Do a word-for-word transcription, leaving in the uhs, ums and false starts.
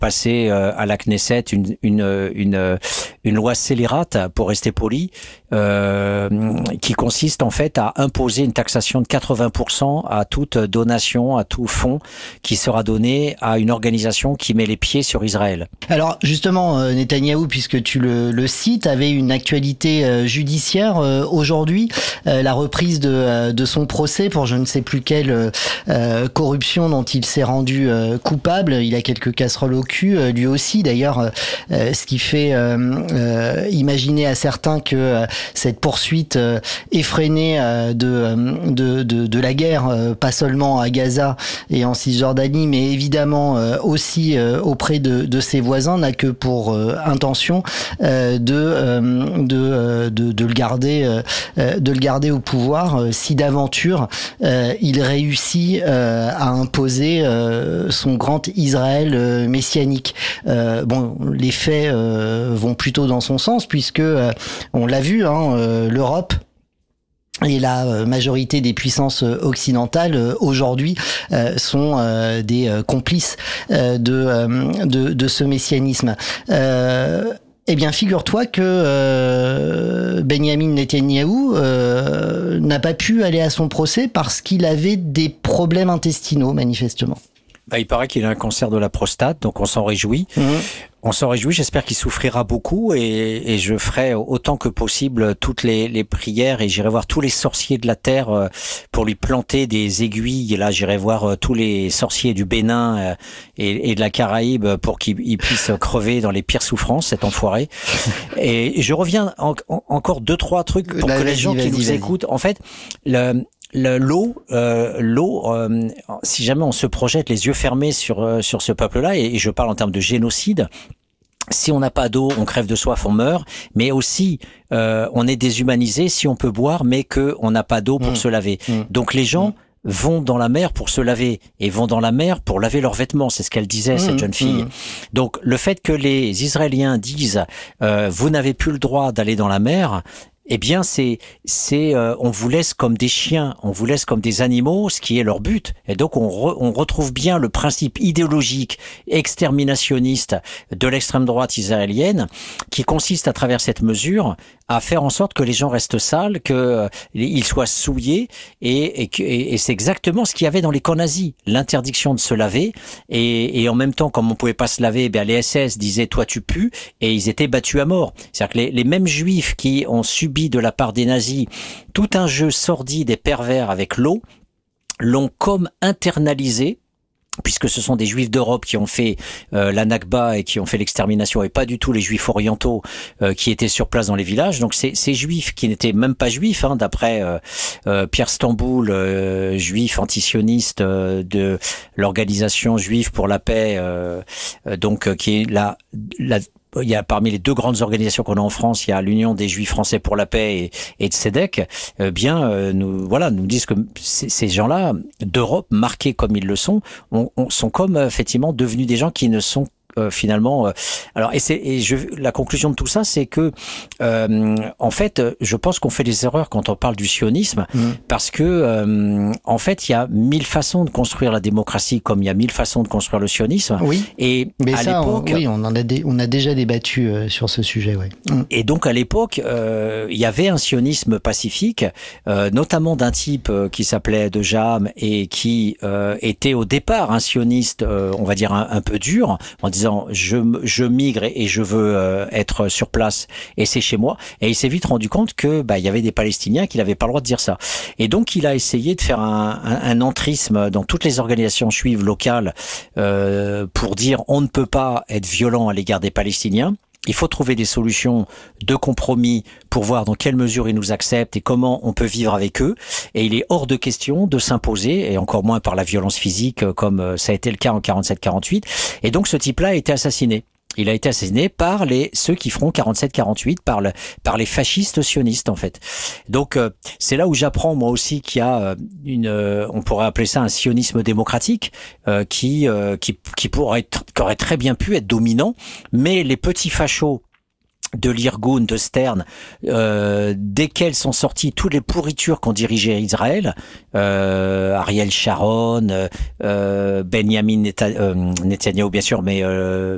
passer euh, à la Knesset une, une, une, une loi scélérate, pour rester poli, euh, qui consiste en fait à imposer une taxation de quatre-vingts pour cent à toute donation, à tout fonds qui sera donné à une organisation qui met les pieds sur Israël. Alors justement, euh, Netanyahou, puisque tu le, le cites, avait une actualité euh, judiciaire euh, aujourd'hui, euh, la reprise de, euh, de son procès pour je ne sais plus quelle euh, corruption dont il s'est rendu euh, coupable. Il a quelques casseroles au cul, euh, lui aussi d'ailleurs, euh, ce qui fait euh, euh, imaginer à certains que euh, cette poursuite euh, effrénée euh, de, de, de, de la guerre, euh, pas seulement à Gaza et en Cisjordanie, mais évidemment euh, aussi euh, auprès de, de ses voisins, n'a que pour euh, intention euh, de, euh, de, euh, de, de le garder, euh, de le garder au pouvoir euh, si d'aventure euh, il réussit euh, à imposer euh, son grand Israël euh, messianique. Euh, bon, les faits euh, vont plutôt dans son sens puisque euh, on l'a vu, hein, euh, l'Europe et la majorité des puissances occidentales aujourd'hui euh, sont euh, des euh, complices euh, de, euh, de de ce messianisme. Euh, Eh bien, figure-toi que euh, Benyamin Netanyahou euh, n'a pas pu aller à son procès parce qu'il avait des problèmes intestinaux, manifestement. Bah, il paraît qu'il a un cancer de la prostate, donc on s'en réjouit. Mmh. On s'en réjouit, j'espère qu'il souffrira beaucoup et, et je ferai autant que possible toutes les, les prières et j'irai voir tous les sorciers de la terre pour lui planter des aiguilles. Et là, j'irai voir tous les sorciers du Bénin et, et de la Caraïbe pour qu'ils puissent crever dans les pires souffrances, cet enfoiré. Et je reviens en, en, encore deux, trois trucs pour bah, que les gens qui nous écoutent, en fait, le... L'eau, euh, l'eau. Euh, si jamais on se projette les yeux fermés sur euh, sur ce peuple-là, et, et je parle en termes de génocide. Si on n'a pas d'eau, on crève de soif, on meurt. Mais aussi, euh, on est déshumanisé si on peut boire, mais que on n'a pas d'eau pour mmh. se laver. Mmh. Donc les gens. Mmh. vont dans la mer pour se laver et vont dans la mer pour laver leurs vêtements. C'est ce qu'elle disait, mmh, cette jeune fille. Mmh. Donc, le fait que les Israéliens disent euh, « vous n'avez plus le droit d'aller dans la mer », eh bien, c'est, c'est, euh, on vous laisse comme des chiens, on vous laisse comme des animaux, ce qui est leur but. Et donc, on, re, on retrouve bien le principe idéologique exterminationniste de l'extrême droite israélienne, qui consiste à travers cette mesure à faire en sorte que les gens restent sales, qu'ils euh, soient souillés, et, et, et, et c'est exactement ce qu'il y avait dans les camps nazis, l'interdiction de se laver, et, et en même temps, comme on pouvait pas se laver, bien les S S disaient toi tu pues, et ils étaient battus à mort. C'est-à-dire que les, les mêmes juifs qui ont subi de la part des nazis tout un jeu sordide et pervers avec l'eau, l'ont comme internalisé, puisque ce sont des juifs d'Europe qui ont fait euh, la Nakba et qui ont fait l'extermination, et pas du tout les juifs orientaux euh, qui étaient sur place dans les villages. Donc ces, ces juifs qui n'étaient même pas juifs, hein, d'après euh, euh, Pierre Stamboul, euh, juif antisioniste euh, de l'organisation juive pour la paix, euh, euh, donc euh, qui est la, la il y a parmi les deux grandes organisations qu'on a en France, il y a l'Union des Juifs français pour la paix et, et de Tzedek, euh, bien euh, nous voilà nous disent que ces, ces gens-là d'Europe, marqués comme ils le sont, on, on, sont comme euh, effectivement devenus des gens qui ne sont Euh, finalement, euh, alors et c'est et je la conclusion de tout ça, c'est que euh, en fait, je pense qu'on fait des erreurs quand on parle du sionisme, mmh. parce que euh, en fait, il y a mille façons de construire la démocratie, comme il y a mille façons de construire le sionisme. Oui. Et mais à ça, l'époque, on, oui, on en a dé, on a déjà débattu euh, sur ce sujet, oui. Mmh. Et donc à l'époque, euh, il y avait un sionisme pacifique, euh, notamment d'un type euh, qui s'appelait De Jam et qui euh, était au départ un sioniste, euh, on va dire un, un peu dur, en disant je, je migre et je veux euh, être sur place et c'est chez moi. Et il s'est vite rendu compte que bah il y avait des Palestiniens qui n'avaient pas le droit de dire ça. Et donc il a essayé de faire un, un, un entrisme dans toutes les organisations juives locales euh, pour dire on ne peut pas être violent à l'égard des Palestiniens. Il faut trouver des solutions de compromis pour voir dans quelle mesure ils nous acceptent et comment on peut vivre avec eux. Et il est hors de question de s'imposer, et encore moins par la violence physique, comme ça a été le cas en quarante-sept quarante-huit. Et donc ce type-là a été assassiné. Il a été assassiné par les ceux qui feront quarante-sept quarante-huit, par le par les fascistes sionistes en fait. Donc euh, c'est là où j'apprends moi aussi qu'il y a une, euh, on pourrait appeler ça un sionisme démocratique euh, qui euh, qui qui pourrait être, qui aurait très bien pu être dominant, mais les petits fachos de l'Irgun, de Stern, euh, desquels sont sortis toutes les pourritures qu'ont dirigé Israël, euh, Ariel Sharon, euh, Benjamin Neta, euh, Netanyahu bien sûr, mais euh,